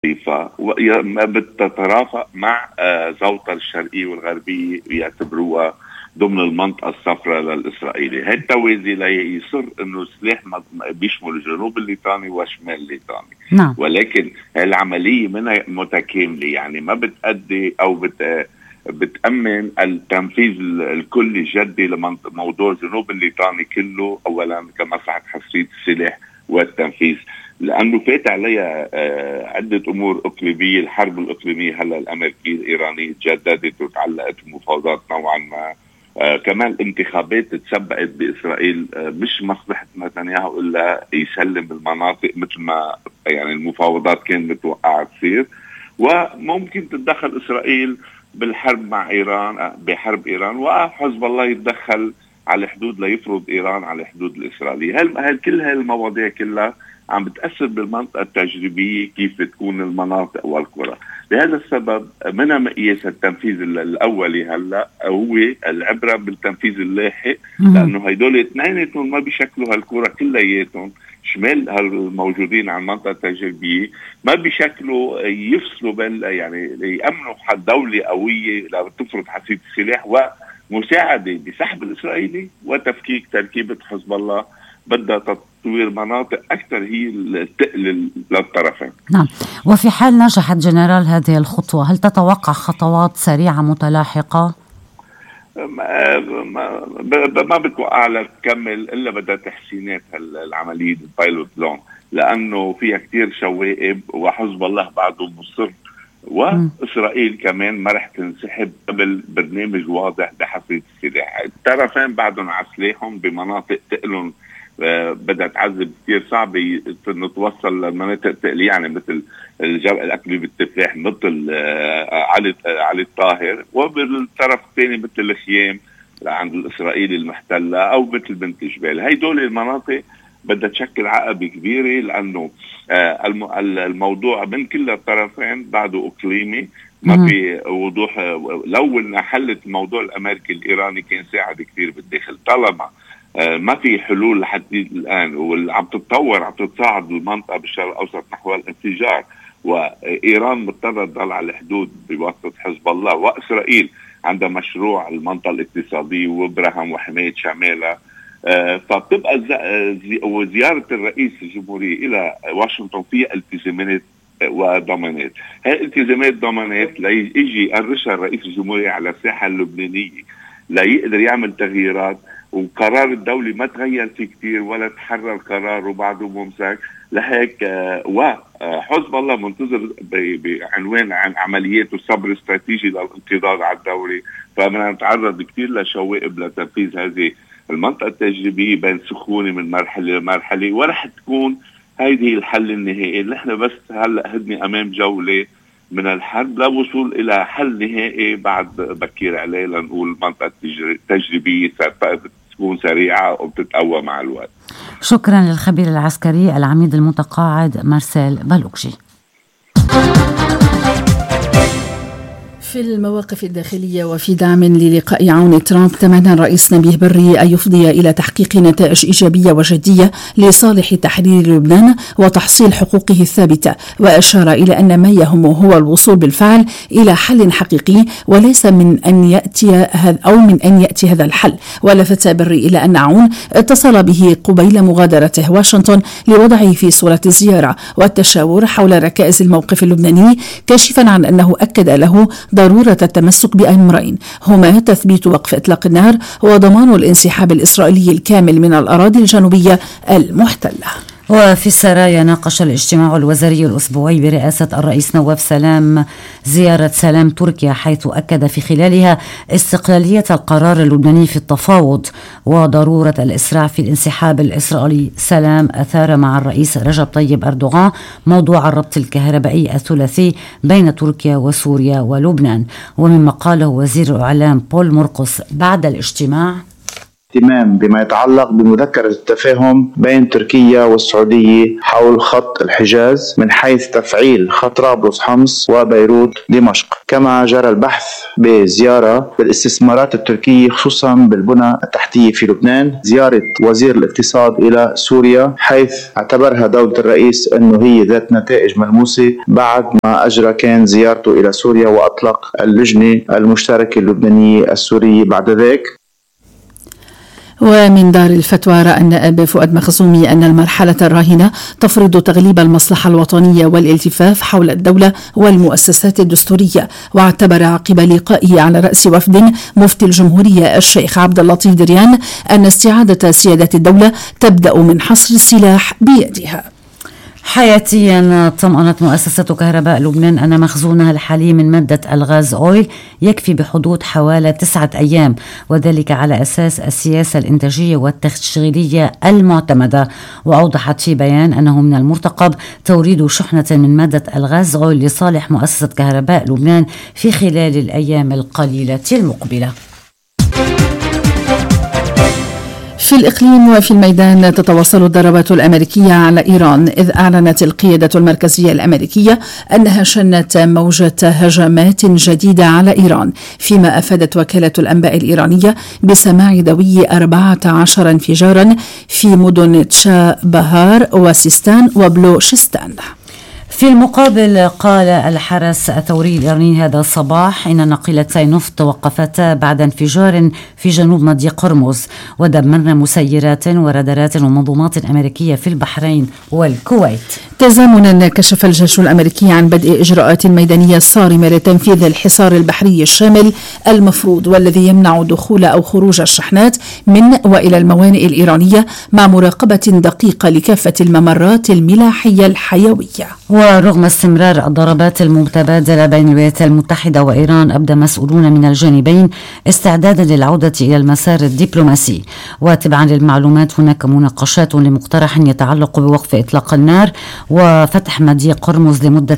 ما بتترافق مع زوطة الشرقية والغربية يعتبروها ضمن المنطقة الصفراء للإسرائيلي. هالتوازي ليصر أنه السلاح بيشمل الجنوب الليطاني وشمال الليطاني. نعم. ولكن العملية منها متكاملة، يعني ما بتأدي أو بتأمن التنفيذ الكلي الجدي لموضوع جنوب الليطاني كله، أولا كمصلحة حصرية السلاح والتنفيذ، لأنه فات عليها عدة أمور إقليمية. الحرب الإقليمية هلا الأمريكية الإيرانية تجددت وتعلقت بمفاوضات نوعا ما. كمان الانتخابات تسبقت بإسرائيل، مش مصلحة نتنياهو إلا يسلم المناطق مثل ما يعني المفاوضات كانت متوقعة تصير، وممكن تتدخل إسرائيل بالحرب مع إيران، بحرب إيران، وحزب الله يتدخل على الحدود ليفرض إيران على الحدود الإسرائيلية. كل هاي المواضيع كلها عم بتأثر بالمنطقة التجريبية كيف تكون المناطق والقرى. لهذا السبب منها مقياس التنفيذ الأولي هلأ هو العبرة بالتنفيذ اللاحق، لأنه هيدول اثنيناتهم ما بيشكلوا هالقرى كلياتهم شمال الموجودين على المنطقة التجريبية، ما بيشكلوا يفصلوا بين يعني يأمنوا حد دولة قوية لتفرض حصيلة السلاح ومساعدة بسحب الإسرائيلي وتفكيك تركيبة حزب الله بدها تطوير مناطق أكثر هي التقل للطرفين. نعم. وفي حال نجحت جنرال هذه الخطوة، هل تتوقع خطوات سريعة متلاحقة؟ ما بتوقع لها تكمل إلا بدها تحسينات العملية البايلوت لون، لأنه فيها كتير شوائب وحزب الله بعده مصر، وإسرائيل كمان ما رح تنسحب قبل برنامج واضح بحصيلة السلاح. الطرفين بعدهم على سلاحهم بمناطق تقلهم بدها تعذب كثير، صعب نتوصل لمناطق تقلية يعني مثل الجبل الأكلي بالتفاح، مثل علي الطاهر، وبالطرف الثاني مثل الخيام عند الإسرائيلي المحتلة أو مثل بنت جبال. هاي دول المناطق بدها تشكل عقبة كبيرة، لأنه الموضوع من كل الطرفين بعده إقليمي، ما في وضوح. لو إن حلت الموضوع الأمريكي الإيراني كان ساعد كثير بالداخل. طالما ما في حلول لحد الآن وعم تتطور عم تتصاعد المنطقة بالشرق الأوسط نحو الانفجار، وإيران مضطرة تضل على الحدود بواسطة حزب الله، وإسرائيل عندها مشروع المنطقة الاقتصادية وابراهام وحماية شمالها، فبتبقى وزيارة الرئيس الجمهورية إلى واشنطن فيها التزامات وضمانات. هاي الالتزامات ضمانات ليجي يقرشها الرئيس الجمهورية على الساحة اللبنانية ليقدر يعمل تغييرات، وقرار الدولي ما تغير فيه كتير ولا تحرر قرار وبعده ممسك. لهيك وحزب الله منتظر بعنوان عن عمليات الصبر الاستراتيجي للانقضاض على الدولة، فبدنا نتعرض كتير لشوائب لتنفيذ هذه المنطقة التجريبية بين سخونة من مرحلة لمرحلة، ورح تكون هذه الحل النهائي. نحن بس هلأ هدني أمام جولة من الحرب للوصول إلى حل نهائي بعد بكير عليه، لنقول المنطقة التجريبية تكون سريعة وبتتقوى مع الوقت. شكرا للخبير العسكري العميد المتقاعد مارسيل بالوكشي. في المواقف الداخلية وفي دعم للقاء عون ترامب، تمنى الرئيس نبيه بري أن يفضي إلى تحقيق نتائج إيجابية وجدية لصالح تحرير لبنان وتحصيل حقوقه الثابتة، وأشار إلى أن ما يهمه هو الوصول بالفعل إلى حل حقيقي وليس من أن يأتي هذا الحل. ولفت بري إلى أن عون اتصل به قبيل مغادرته واشنطن لوضعه في صورة الزيارة والتشاور حول ركائز الموقف اللبناني، كاشفا عن أنه أكد له ضرورة التمسك بأمرين هما تثبيت وقف إطلاق النار وضمان الانسحاب الإسرائيلي الكامل من الأراضي الجنوبية المحتلة. وفي السرايا ناقش الاجتماع الوزاري الأسبوعي برئاسة الرئيس نواف سلام زيارة سلام تركيا، حيث أكد في خلالها استقلالية القرار اللبناني في التفاوض وضرورة الإسراع في الانسحاب الإسرائيلي. سلام أثار مع الرئيس رجب طيب أردوغان موضوع الربط الكهربائي الثلاثي بين تركيا وسوريا ولبنان. ومما قاله وزير الإعلام بول مرقس بعد الاجتماع: اهتمام بما يتعلق بمذكرة التفاهم بين تركيا والسعودية حول خط الحجاز من حيث تفعيل خط طرابلس حمص وبيروت دمشق. كما جرى البحث بزيارة بالاستثمارات التركية خصوصا بالبنى التحتية في لبنان، زيارة وزير الاقتصاد إلى سوريا حيث اعتبرها دولة الرئيس أنه هي ذات نتائج ملموسة بعد ما أجرى كان زيارته إلى سوريا وأطلق اللجنة المشتركة اللبنانية السورية بعد ذلك. ومن دار الفتوى رأى النائب فؤاد مخزومي أن المرحلة الراهنة تفرض تغليب المصلحة الوطنية والالتفاف حول الدولة والمؤسسات الدستورية، واعتبر عقب لقائه على رأس وفد مفتي الجمهورية الشيخ عبد اللطيف دريان أن استعادة سيادة الدولة تبدأ من حصر السلاح بيدها. حياتيا طمأنت مؤسسة كهرباء لبنان أن مخزونها الحالي من مادة الغاز أويل يكفي بحدود حوالي 9 أيام، وذلك على أساس السياسة الإنتاجية والتشغيلية المعتمدة. وأوضحت في بيان أنه من المرتقب توريد شحنة من مادة الغاز أويل لصالح مؤسسة كهرباء لبنان في خلال الأيام القليلة المقبلة. في الإقليم وفي الميدان تتواصل الضربات الأمريكية على إيران، إذ أعلنت القيادة المركزية الأمريكية أنها شنت موجة هجمات جديدة على إيران، فيما أفادت وكالة الأنباء الإيرانية بسماع دوي 14 انفجارا في مدن تشابهار وسيستان وبلوشستان. في المقابل قال الحرس الثوري الإيراني هذا الصباح إن ناقلتي نفط توقفتا بعد انفجار في جنوب مضيق هرمز، ودمرن مسيرات ورادارات ومنظومات أمريكية في البحرين والكويت. تزامنا كشف الجيش الأمريكي عن بدء إجراءات ميدانية صارمة لتنفيذ الحصار البحري الشامل المفروض، والذي يمنع دخول أو خروج الشحنات من وإلى الموانئ الإيرانية، مع مراقبة دقيقة لكافة الممرات الملاحية الحيوية. ورغم استمرار الضربات المتبادلة بين الولايات المتحدة وإيران، أبدى مسؤولون من الجانبين استعدادا للعودة إلى المسار الدبلوماسي. وتبعا للمعلومات هناك مناقشات لمقترح يتعلق بوقف إطلاق النار وفتح مضيق هرمز لمدة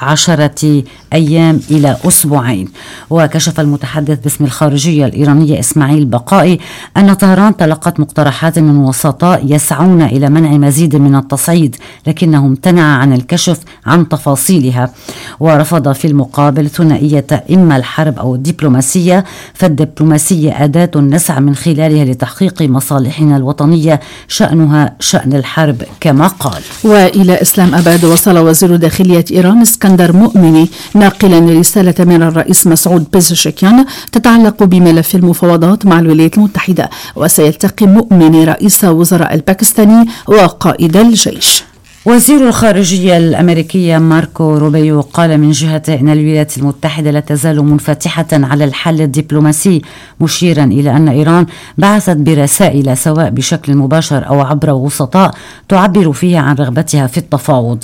10 أيام إلى أسبوعين. وكشف المتحدث باسم الخارجية الإيرانية إسماعيل بقائي أن طهران تلقت مقترحات من وسطاء يسعون إلى منع مزيد من التصعيد، لكنه امتنع عن الكشف عن تفاصيلها، ورفض في المقابل ثنائية إما الحرب أو الدبلوماسية، فالدبلوماسية أداة نسعى من خلالها لتحقيق مصالحنا الوطنية شأنها شأن الحرب كما قال. وإلى إسلام أباد وصل وزير داخلية إيران اسكندر مؤمني ناقلا رسالة من الرئيس مسعود بيزشكيان تتعلق بملف المفاوضات مع الولايات المتحدة، وسيلتقي مؤمني رئيس وزراء الباكستاني وقائد الجيش. وزير الخارجية الأمريكية ماركو روبيو قال من جهته إن الولايات المتحدة لا تزال منفتحة على الحل الدبلوماسي، مشيرا إلى أن إيران بعثت برسائل سواء بشكل مباشر أو عبر وسطاء تعبر فيها عن رغبتها في التفاوض،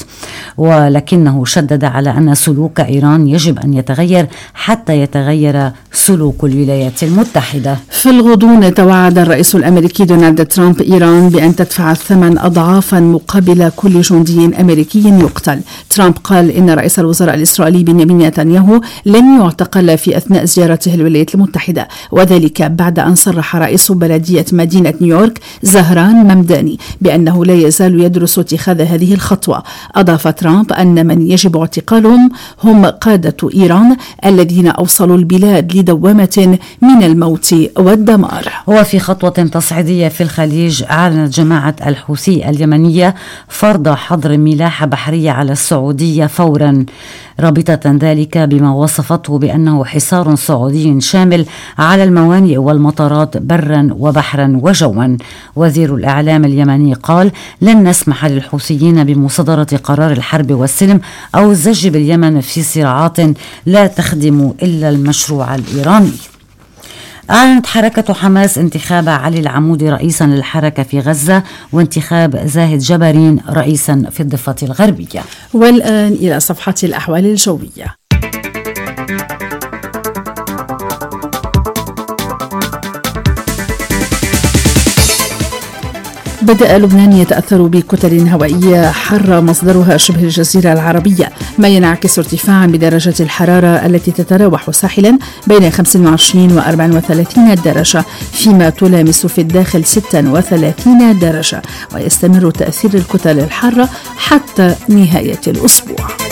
ولكنه شدد على أن سلوك إيران يجب أن يتغير حتى يتغير سلوك الولايات المتحدة. في الغضون توعد الرئيس الأمريكي دونالد ترامب إيران بأن تدفع الثمن أضعافا مقابل كل جندي أمريكي يقتل. ترامب قال إن رئيس الوزراء الإسرائيلي بنيامين نتنياهو لن يعتقل في أثناء زيارته الولايات المتحدة، وذلك بعد أن صرح رئيس بلدية مدينة نيويورك زهران ممداني بأنه لا يزال يدرس اتخاذ هذه الخطوة. أضاف ترامب أن من يجب اعتقالهم هم قادة إيران الذين أوصلوا البلاد لدوامة من الموت والدمار. وفي خطوة تصعيدية في الخليج، أعلنت جماعة الحوثي اليمنية فرض حظر ملاحة بحرية على السعودية فورا، رابطة ذلك بما وصفته بأنه حصار سعودي شامل على الموانئ والمطارات برا وبحرا وجوا. وزير الإعلام اليمني قال: لن نسمح للحوثيين بمصادرة قرار الحرب والسلم أو الزج باليمن في صراعات لا تخدم إلا المشروع الإيراني. أعلنت حركة حماس انتخاب علي العمودي رئيسا للحركة في غزة، وانتخاب زاهد جبارين رئيسا في الضفة الغربية. والآن إلى صفحة الأحوال الجوية. بدأ لبنان يتأثر بكتل هوائية حارة مصدرها شبه الجزيرة العربية، ما ينعكس ارتفاعا بدرجة الحرارة التي تتراوح ساحلا بين 25 و 34 درجة، فيما تلامس في الداخل 36 درجة، ويستمر تأثير الكتل الحارة حتى نهاية الأسبوع.